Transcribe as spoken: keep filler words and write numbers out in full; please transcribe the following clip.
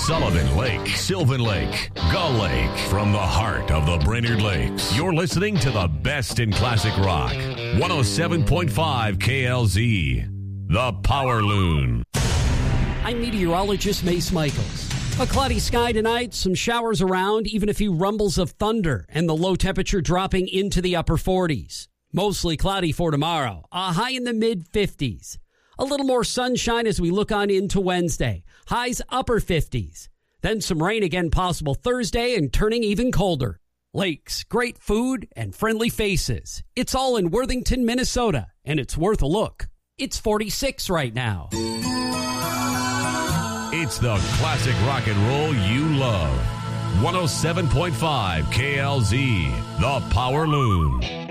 Sullivan Lake, Sylvan Lake, Gull Lake. From the heart of the Brainerd Lakes, you're listening to the best in classic rock. one oh seven point five K L Z, The Power Loon. I'm meteorologist Mace Michaels. A cloudy sky tonight, some showers around, even a few rumbles of thunder, and the low temperature dropping into the upper forties. Mostly cloudy for tomorrow, a high in the mid-fifties. A little more sunshine as we look on into Wednesday. Highs upper fifties. Then some rain again possible Thursday and turning even colder. Lakes, great food, and friendly faces. It's all in Worthington, Minnesota, and it's worth a look. It's forty-six right now. It's the classic rock and roll you love. one oh seven point five K L Z, The Power Loon.